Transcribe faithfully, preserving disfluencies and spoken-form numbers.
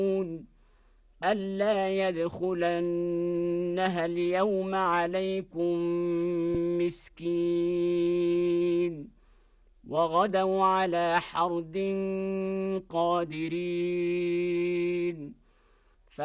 ألا يدخلنها اليوم عليكم مسكين وغدوا على حرد قادرين